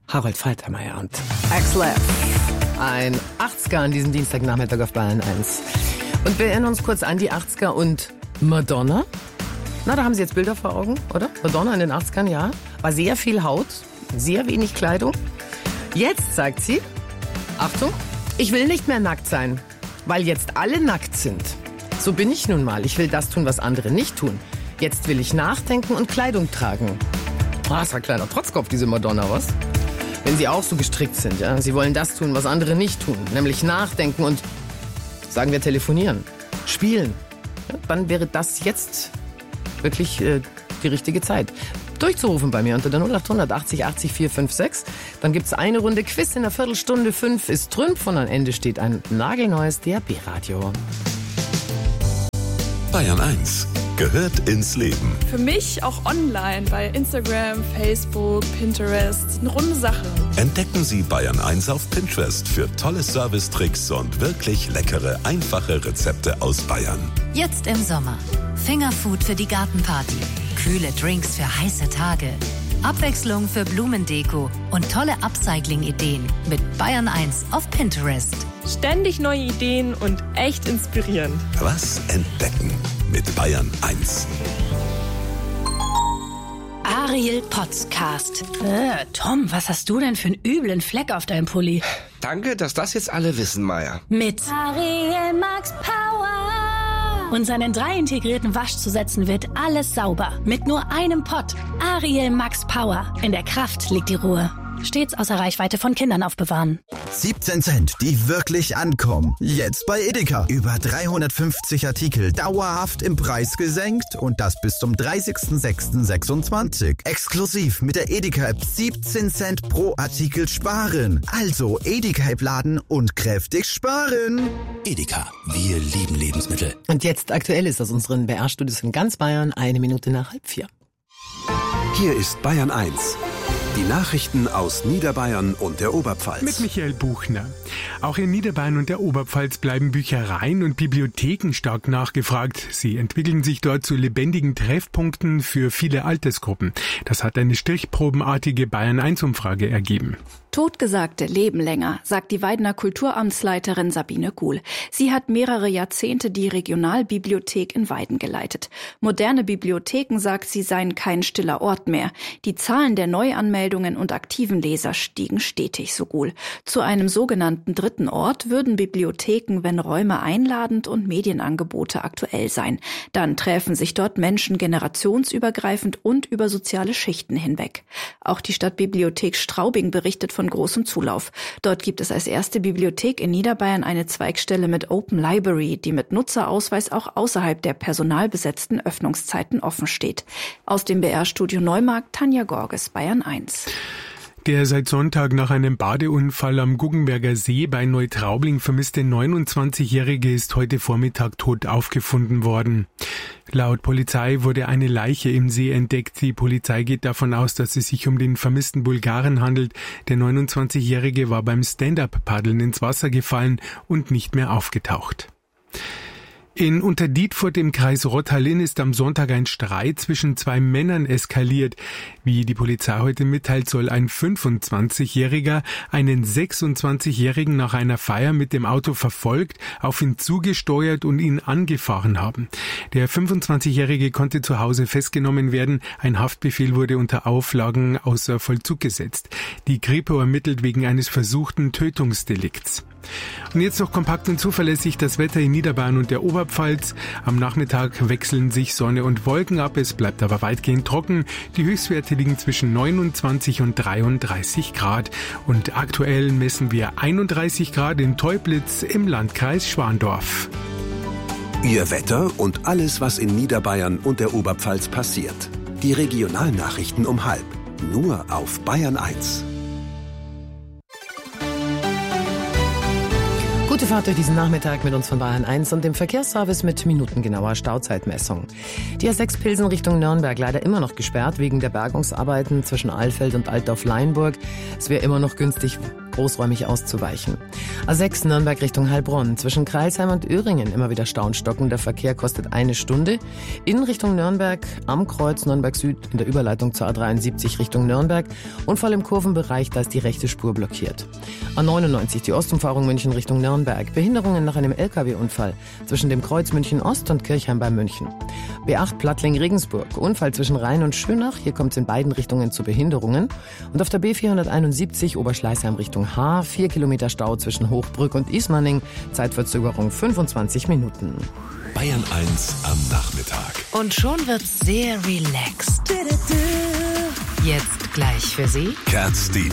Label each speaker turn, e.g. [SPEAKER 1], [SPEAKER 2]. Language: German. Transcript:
[SPEAKER 1] Harald Faltermeier und Axel. Ein 80er an diesem Dienstagnachmittag auf Bayern 1. Und wir erinnern uns kurz an die 80er und Madonna. Na, da haben Sie jetzt Bilder vor Augen, oder? Madonna in den 80ern, ja. War sehr viel Haut, sehr wenig Kleidung. Jetzt sagt sie, Achtung, ich will nicht mehr nackt sein, weil jetzt alle nackt sind. So bin ich nun mal. Ich will das tun, was andere nicht tun. Jetzt will ich nachdenken und Kleidung tragen. Ah, ist ein kleiner Trotzkopf, diese Madonna, was? Wenn Sie auch so gestrickt sind, ja. Sie wollen das tun, was andere nicht tun. Nämlich nachdenken und, sagen wir, telefonieren, spielen. Ja, dann wäre das jetzt wirklich die richtige Zeit. Durchzurufen bei mir unter der 0800 80 80 456. Dann gibt's eine Runde Quiz in der Viertelstunde. 5 ist Trümpf und am Ende steht ein nagelneues DAB-Radio.
[SPEAKER 2] Bayern 1 gehört ins Leben.
[SPEAKER 3] Für mich auch online bei Instagram, Facebook, Pinterest. Eine runde Sache.
[SPEAKER 2] Entdecken Sie Bayern 1 auf Pinterest für tolle Service-Tricks und wirklich leckere, einfache Rezepte aus Bayern.
[SPEAKER 4] Jetzt im Sommer. Fingerfood für die Gartenparty. Kühle Drinks für heiße Tage. Abwechslung für Blumendeko und tolle Upcycling-Ideen mit Bayern 1 auf Pinterest.
[SPEAKER 3] Ständig neue Ideen und echt inspirierend.
[SPEAKER 2] Was entdecken mit Bayern 1.
[SPEAKER 5] Ariel Podcast. Tom, was hast du denn für einen üblen Fleck auf deinem Pulli?
[SPEAKER 6] Danke, dass das jetzt alle wissen, Maya.
[SPEAKER 5] Mit
[SPEAKER 7] Ariel Max Power.
[SPEAKER 5] Und seinen 3 integrierten Waschzusätzen wird alles sauber. Mit nur einem Pott. Ariel Max Power. In der Kraft liegt die Ruhe. Stets außer Reichweite von Kindern aufbewahren.
[SPEAKER 8] 17 Cent, die wirklich ankommen. Jetzt bei Edeka. Über 350 Artikel dauerhaft im Preis gesenkt und das bis zum 30.06.26. Exklusiv mit der Edeka-App 17 Cent pro Artikel sparen. Also Edeka-App laden und kräftig sparen.
[SPEAKER 9] Edeka, wir lieben Lebensmittel.
[SPEAKER 1] Und jetzt aktuell ist aus unseren BR-Studios in ganz Bayern 1 Minute nach 3:30.
[SPEAKER 10] Hier ist Bayern 1. Die Nachrichten aus Niederbayern und der Oberpfalz.
[SPEAKER 11] Mit Michael Buchner. Auch in Niederbayern und der Oberpfalz bleiben Büchereien und Bibliotheken stark nachgefragt. Sie entwickeln sich dort zu lebendigen Treffpunkten für viele Altersgruppen. Das hat eine stichprobenartige Bayern-1-Umfrage ergeben.
[SPEAKER 12] Totgesagte leben länger, sagt die Weidener Kulturamtsleiterin Sabine Kuhl. Sie hat mehrere Jahrzehnte die Regionalbibliothek in Weiden geleitet. Moderne Bibliotheken, sagt sie, seien kein stiller Ort mehr. Die Zahlen der Neuanmeldungen und aktiven Leser stiegen stetig, so Kuhl. Zu einem sogenannten dritten Ort würden Bibliotheken, wenn Räume einladend und Medienangebote aktuell seien. Dann träfen sich dort Menschen generationsübergreifend und über soziale Schichten hinweg. Auch die Stadtbibliothek Straubing berichtet von großem Zulauf. Dort gibt es als erste Bibliothek in Niederbayern eine Zweigstelle mit Open Library, die mit Nutzerausweis auch außerhalb der personalbesetzten Öffnungszeiten offen steht. Aus dem BR-Studio Neumarkt, Tanja Gorges, Bayern 1.
[SPEAKER 11] Der seit Sonntag nach einem Badeunfall am Guggenberger See bei Neutraubling vermisste 29-Jährige ist heute Vormittag tot aufgefunden worden. Laut Polizei wurde eine Leiche im See entdeckt. Die Polizei geht davon aus, dass es sich um den vermissten Bulgaren handelt. Der 29-Jährige war beim Stand-up-Paddeln ins Wasser gefallen und nicht mehr aufgetaucht. In Unterdietfurt im Kreis Rottalin ist am Sonntag ein Streit zwischen 2 Männern eskaliert. Wie die Polizei heute mitteilt, soll ein 25-Jähriger einen 26-Jährigen nach einer Feier mit dem Auto verfolgt, auf ihn zugesteuert und ihn angefahren haben. Der 25-Jährige konnte zu Hause festgenommen werden. Ein Haftbefehl wurde unter Auflagen außer Vollzug gesetzt. Die Kripo ermittelt wegen eines versuchten Tötungsdelikts. Und jetzt noch kompakt und zuverlässig das Wetter in Niederbayern und der Oberpfalz. Am Nachmittag wechseln sich Sonne und Wolken ab, es bleibt aber weitgehend trocken. Die Höchstwerte liegen zwischen 29 und 33 Grad. Und aktuell messen wir 31 Grad in Teublitz im Landkreis Schwandorf.
[SPEAKER 10] Ihr Wetter und alles, was in Niederbayern und der Oberpfalz passiert. Die Regionalnachrichten um 12:30. Nur auf Bayern 1.
[SPEAKER 1] Gute Fahrt durch diesen Nachmittag mit uns von Bayern 1 und dem Verkehrsservice mit minutengenauer Stauzeitmessung. Die A6 Pilsen Richtung Nürnberg leider immer noch gesperrt wegen der Bergungsarbeiten zwischen Alfeld und Altdorf-Leinburg. Es wäre immer noch günstig, großräumig auszuweichen. A6 Nürnberg Richtung Heilbronn. Zwischen Crailsheim und Öhringen immer wieder Stau und Stocken. Der Verkehr kostet 1 Stunde. In Richtung Nürnberg am Kreuz Nürnberg Süd in der Überleitung zur A73 Richtung Nürnberg. Unfall im Kurvenbereich, da ist die rechte Spur blockiert. A99 die Ostumfahrung München Richtung Nürnberg. Behinderungen nach einem LKW-Unfall zwischen dem Kreuz München Ost und Kirchheim bei München. B8 Plattling Regensburg. Unfall zwischen Rhein und Schönach. Hier kommt es in beiden Richtungen zu Behinderungen. Und auf der B471 Oberschleißheim Richtung Haar. 4 Kilometer Stau zwischen Hochbrück und Ismaning. Zeitverzögerung 25 Minuten.
[SPEAKER 2] Bayern 1 am Nachmittag.
[SPEAKER 4] Und schon wird's sehr relaxed. Jetzt gleich für Sie
[SPEAKER 2] Cat Stevens.